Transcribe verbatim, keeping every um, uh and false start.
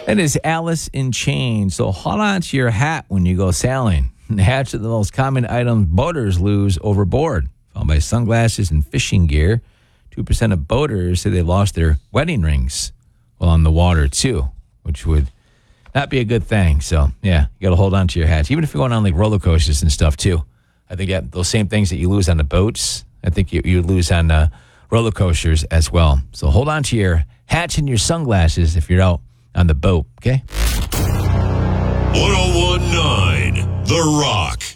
That is Alice in Chains. So hold on to your hat when you go sailing. Hats are the most common item boaters lose overboard, followed by sunglasses and fishing gear. two percent of boaters say they've lost their wedding rings while on the water, too, which would not be a good thing. So, yeah, you got to hold on to your hats. Even if you're going on, like, roller coasters and stuff, too. I think yeah, those same things that you lose on the boats, I think you, you lose on uh, roller coasters as well. So hold on to your hats and your sunglasses if you're out on the boat, okay? one oh one point nine The Rock.